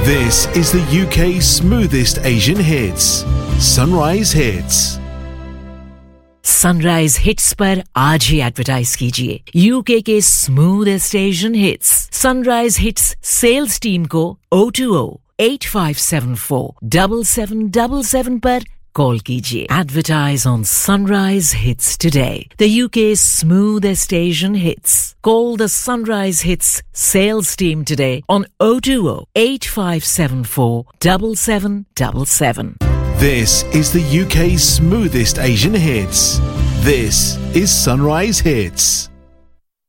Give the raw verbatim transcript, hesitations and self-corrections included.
This is the U K's smoothest Asian hits, Sunrise Hits. Sunrise hits पर आज ही advertise कीजिए UK के smoothest Asian hits sunrise hits sales team को O two O eight five seven four seven seven seven seven पर call कीजिए advertise on sunrise hits today the UK smoothest Asian hits call the sunrise hits sales team today on O two O eight five seven four seven seven seven seven. This is the U K's smoothest Asian hits. This is Sunrise Hits.